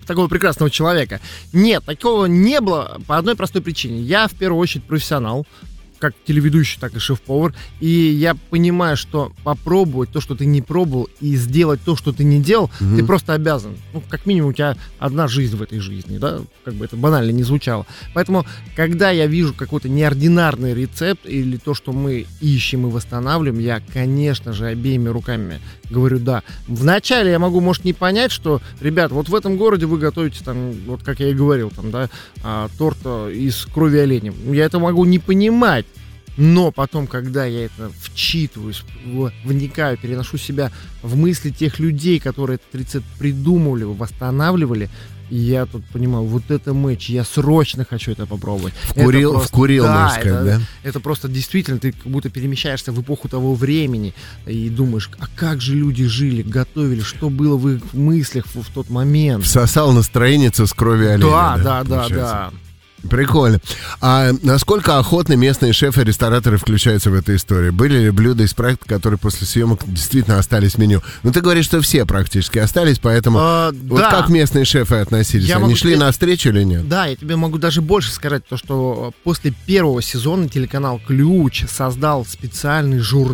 такого прекрасного человека. Нет, такого не было по одной простой причине. Я, в первую очередь, профессионал, как телеведущий, так и шеф-повар. И я понимаю, что попробовать то, что ты не пробовал, и сделать то, что ты не делал, ты просто обязан. Ну, как минимум, у тебя одна жизнь в этой жизни, да? Как бы это банально не звучало. Поэтому, когда я вижу какой-то неординарный рецепт или то, что мы ищем и восстанавливаем, я, конечно же, обеими руками говорю «да». Вначале я могу, может, не понять, что, ребят, вот в этом городе вы готовите, там, вот как я и говорил, там, да, торт из крови оленя. Я это могу не понимать. Но потом, когда я это вчитываюсь, вникаю, переношу себя в мысли тех людей, которые этот рецепт придумывали, восстанавливали, я тут понимаю, вот это матч, я срочно хочу это попробовать. Вкурил, можно сказать, да? Это просто действительно, ты как будто перемещаешься в эпоху того времени и думаешь, а как же люди жили, готовили, что было в их мыслях в тот момент. Всосал настроенницу с крови оленя. Да. Прикольно. А насколько охотно местные шефы и рестораторы включаются в эту историю? Были ли блюда из проекта, которые после съемок действительно остались в меню? Ну, ты говоришь, что все практически остались, поэтому вот как местные шефы относились? Они шли навстречу или нет? Да, я тебе могу даже больше сказать, то, что после первого сезона телеканал «Ключ» создал специальный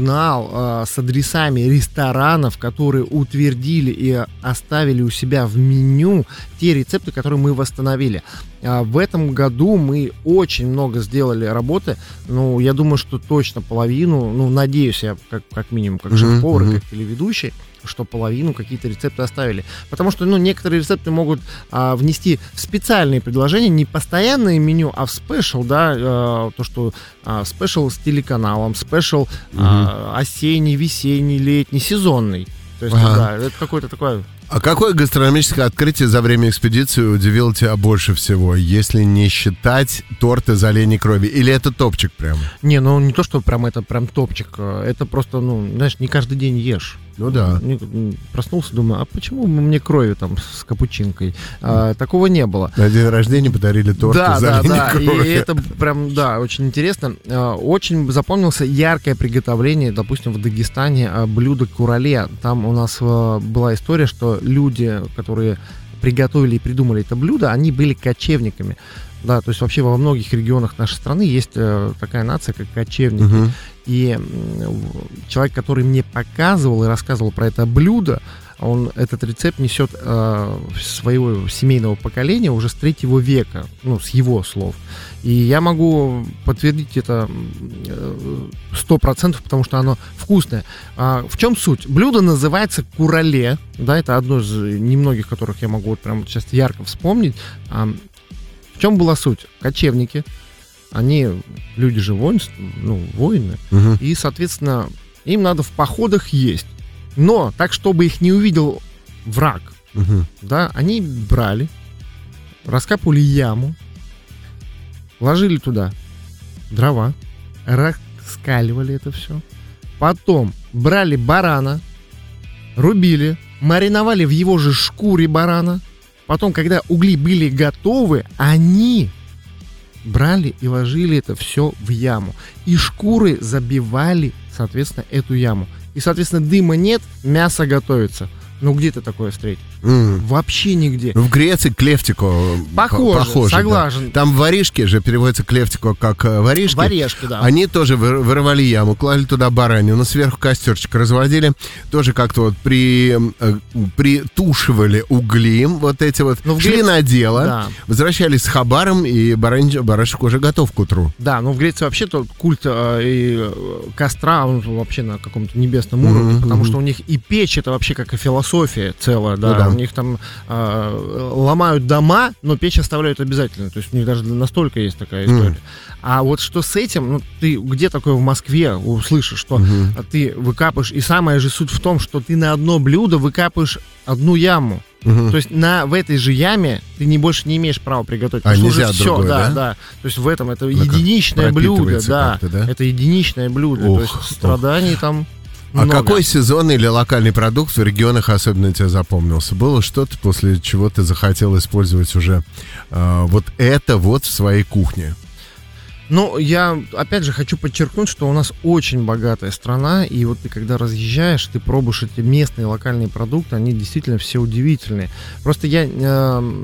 журнал с адресами ресторанов, которые утвердили и оставили у себя в меню те рецепты, которые мы восстановили. В этом году мы очень много сделали работы. Ну, я думаю, что точно половину, ну, надеюсь, я как минимум, как шеф-повар, как телеведущий, что половину какие-то рецепты оставили. Потому что, ну, некоторые рецепты могут внести в специальные предложения, не постоянное меню, а в спешл, да, то, что спешл с телеканалом, спешл осенний, весенний, летний, сезонный. То есть, да, это какое-то такое... А какое гастрономическое открытие за время экспедиции удивило тебя больше всего, если не считать торт из оленей крови? Или это топчик прям? Не, ну не то, что прям это прям топчик. Это просто, ну, знаешь, не каждый день ешь. Ну да. Проснулся, думаю, а почему мне крови там с капучинкой? Такого не было. На день рождения подарили торт из оленей крови. И это прям, да, очень интересно. Очень запомнился яркое приготовление, допустим, в Дагестане блюда курале. Там у нас была история, что люди, которые приготовили и придумали это блюдо, они были кочевниками. Да, то есть вообще во многих регионах нашей страны есть такая нация, как кочевники. И человек, который мне показывал и рассказывал про это блюдо, он этот рецепт несет своего семейного поколения уже с 3 века, ну, с его слов. И я могу подтвердить это 100%, потому что оно вкусное. В чем суть? Блюдо называется курале, да, это одно из немногих, которых я могу вот прямо сейчас ярко вспомнить. В чем была суть? Кочевники, они люди же воины, и, соответственно, им надо в походах есть. Но так, чтобы их не увидел враг, да, они брали, раскапывали яму, ложили туда дрова, раскаливали это все. Потом брали барана, рубили, мариновали в его же шкуре барана. Потом, когда угли были готовы, они брали и ложили это все в яму. И шкуры забивали, соответственно, эту яму. И, соответственно, дыма нет, мясо готовится. Ну, где ты такое встретишь? Вообще нигде. В Греции клефтико похоже. Согласен. Да. Там воришки же переводятся клефтико как воришки. Воришки, да. Они тоже вырывали яму, клали туда баранину, сверху костерчик разводили. Тоже как-то вот притушивали угли, вот эти вот. Шли на дело, да. Возвращались с хабаром, и барашек уже готов к утру. Да, но в Греции вообще-то культ и костра, он вообще на каком-то небесном уровне, потому что у них и печь, это вообще как и философия целая, да. У них там ломают дома, но печь оставляют обязательно. То есть у них даже настолько есть такая история. А вот что с этим, ну, ты где такое в Москве услышишь, что ты выкапываешь, и самая же суть в том, что ты на одно блюдо выкапываешь одну яму. То есть в этой же яме ты больше не имеешь права приготовить. Нельзя другое, да? То есть в этом это единичное блюдо, да. Это единичное блюдо. То есть страданий там много. А какой сезонный или локальный продукт в регионах особенно тебе запомнился? Было что-то, после чего ты захотел использовать уже вот это вот в своей кухне? Ну, я, опять же, хочу подчеркнуть, что у нас очень богатая страна, и вот ты, когда разъезжаешь, ты пробуешь эти местные локальные продукты, они действительно все удивительные. Просто я